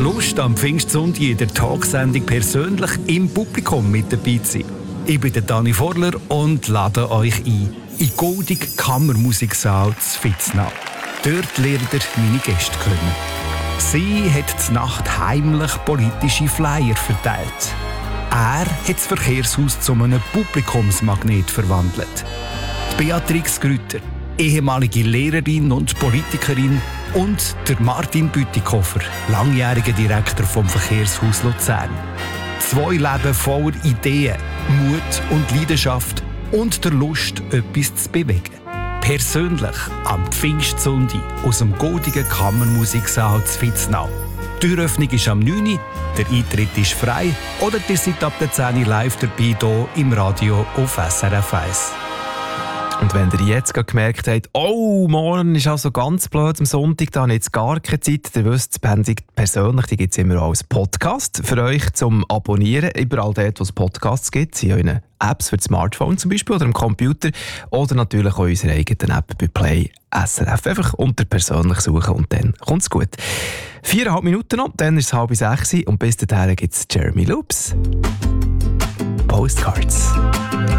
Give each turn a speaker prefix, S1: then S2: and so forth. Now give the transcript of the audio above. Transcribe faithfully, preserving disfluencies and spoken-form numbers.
S1: Lust am Pfingstsonntag in der Talksendung persönlich im Publikum mit dabei zu sein. Ich bin der Dani Vorler und lade euch ein in die goldige Kammermusiksaal zu Vitznau. Dort lernt ihr meine Gäste kennen. Sie hat zur Nacht heimlich politische Flyer verteilt. Er hat das Verkehrshaus zu einem Publikumsmagnet verwandelt. Die Beatrix Grüter, ehemalige Lehrerin und Politikerin, und der Martin Bütikofer, langjähriger Direktor vom Verkehrshaus Luzern. Zwei Leben voller Ideen, Mut und Leidenschaft und der Lust, etwas zu bewegen. Persönlich am Pfingstsonntag aus dem goldigen Kammermusiksaal zu Vitznau. Die Türöffnung ist am neun Uhr, der Eintritt ist frei oder ihr seid ab der zehn Uhr live dabei hier im Radio auf S R F eins.
S2: Und wenn ihr jetzt gemerkt habt, oh, morgen ist also ganz blöd am Sonntag, da habe ich jetzt gar keine Zeit, ihr wisst, die Sendung persönlich, die gibt es immer als Podcast für euch zum Abonnieren. Überall dort, wo es Podcasts gibt, in euren Apps für das Smartphone zum Beispiel oder am Computer oder natürlich auch in unserer eigenen App bei Play S R F. Einfach unter persönlich suchen und dann kommt es gut. Viereinhalb Minuten noch, dann ist es halb sechs und bis dahin gibt es Jeremy Loops. Postcards.